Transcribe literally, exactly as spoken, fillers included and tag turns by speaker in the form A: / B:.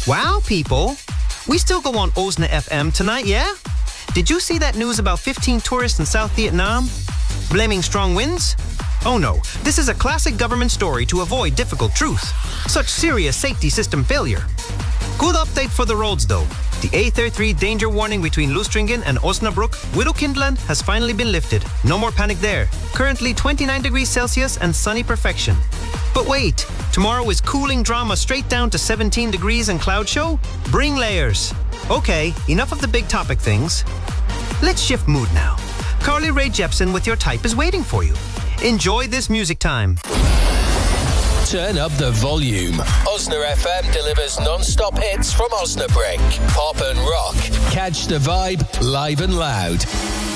A: Wow, people. We still go on Osna F M tonight, yeah? Did you see that news about fifteen tourists in South Vietnam blaming strong winds? Oh no, this is a classic government story to avoid difficult truth. Such serious safety system failure. Good update for the roads though. The A thirty-three danger warning between Lustringen and Osnabrück, Widowkindland, has finally been lifted. No more panic there. Currently twenty-nine degrees Celsius and sunny perfection. But wait, tomorrow is cooling drama straight down to seventeen degrees and cloud show? Bring layers. Okay, enough of the big topic things. Let's shift mood now. Carly Rae Jepsen with Your Type is waiting for you. Enjoy this music time.
B: Turn up the volume. Osna F M delivers non-stop hits from Osnabrück. Pop and rock. Catch the vibe live and loud.